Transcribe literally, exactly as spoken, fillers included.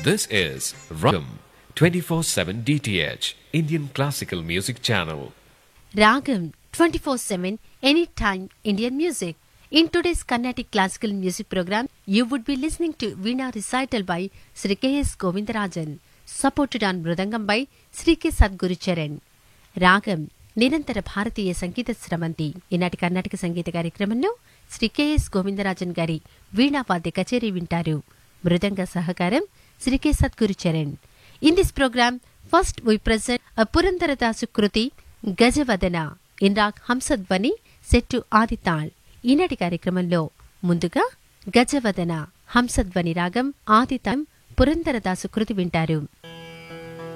This is Ragam twenty-four seven D T H, Indian Classical Music Channel. Ragam twenty-four seven Anytime Indian Music. In today's Carnatic Classical Music program, you would be listening to Veena recital by Sri K S Govindarajan, supported on Mridangam by Sri K Sadguru Charan. Ragam నిరంతర భారతీయ సంగీత స్రవంతి. ఈనాటి కర్ణాటక సంగీత కార్యక్రమంలో Shri K S Govindarajan గారి వీణావాద్య కచేరీ వింటారు. మృదంగ సహకారం Shri K Sadhguru Charan. In this programme first we present a Purandaradasu Kriti గజవదన in raag Hamsadhwani set to ఆదితాళ్. ఈనాటి కార్యక్రమంలో ముందుగా గజవదన హంసధ్వని రాగం ఆదితాళం పురందరదాసు కృతి వింటారు.